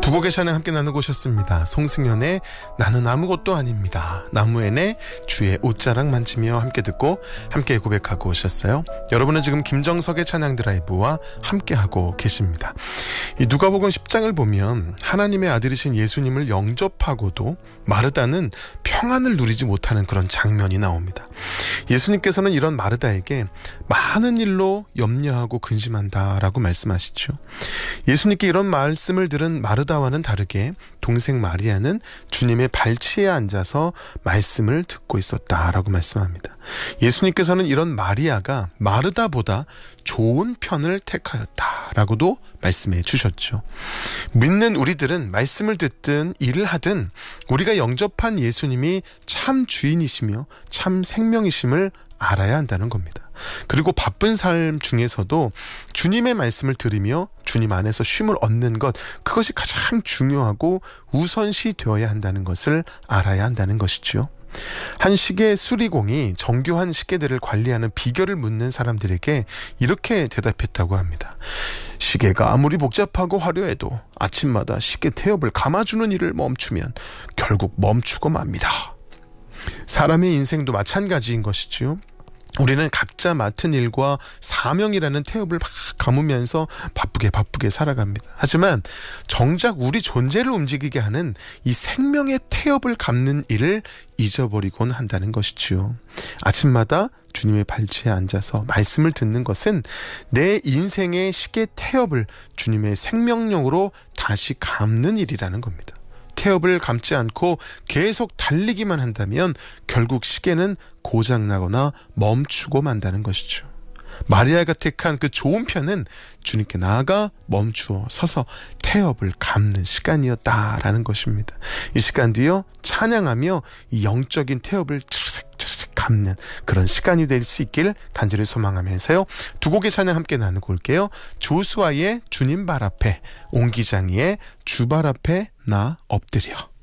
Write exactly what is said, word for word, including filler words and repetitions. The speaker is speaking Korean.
두 곡의 찬양 함께 나누고 오셨습니다. 송승연의 나는 아무것도 아닙니다. 나무엔의 주의 옷자락 만지며 함께 듣고 함께 고백하고 오셨어요. 여러분은 지금 김정석의 찬양 드라이브와 함께하고 계십니다. 이 누가복음 십 장을 보면 하나님의 아들이신 예수님을 영접하고도 마르다는 평안을 누리지 못하는 그런 장면이 나옵니다. 예수님께서는 이런 마르다에게 많은 일로 염려하고 근심한다라고 말씀하시죠. 예수님께 이런 말씀을 들은 마르다와는 다르게 동생 마리아는 주님의 발치에 앉아서 말씀을 듣고 있었다라고 말씀합니다. 예수님께서는 이런 마리아가 마르다보다 좋은 편을 택하였다라고도 말씀해 주셨죠. 믿는 우리들은 말씀을 듣든 일을 하든 우리가 영접한 예수님이 참 주인이시며 참 생명이심을 알아야 한다는 겁니다. 그리고 바쁜 삶 중에서도 주님의 말씀을 들으며 주님 안에서 쉼을 얻는 것, 그것이 가장 중요하고 우선시 되어야 한다는 것을 알아야 한다는 것이죠. 한 시계 수리공이 정교한 시계들을 관리하는 비결을 묻는 사람들에게 이렇게 대답했다고 합니다. 시계가 아무리 복잡하고 화려해도 아침마다 시계 태엽을 감아주는 일을 멈추면 결국 멈추고 맙니다. 사람의 인생도 마찬가지인 것이지요. 우리는 각자 맡은 일과 사명이라는 태엽을 막 감으면서 바쁘게 바쁘게 살아갑니다. 하지만 정작 우리 존재를 움직이게 하는 이 생명의 태엽을 감는 일을 잊어버리곤 한다는 것이지요. 아침마다 주님의 발치에 앉아서 말씀을 듣는 것은 내 인생의 시계 태엽을 주님의 생명력으로 다시 감는 일이라는 겁니다. 태엽을 감지 않고 계속 달리기만 한다면 결국 시계는 고장나거나 멈추고 만다는 것이죠. 마리아가 택한 그 좋은 편은 주님께 나아가 멈추어 서서 태엽을 감는 시간이었다라는 것입니다. 이 시간도요, 찬양하며 이 영적인 태엽을 츠르륵 감는 그런 시간이 될 수 있길 간절히 소망하면서요, 두 곡의 찬양 함께 나누고 올게요. 조수아의 주님 발 앞에, 옹기장이의 주 발 앞에 나 엎드려.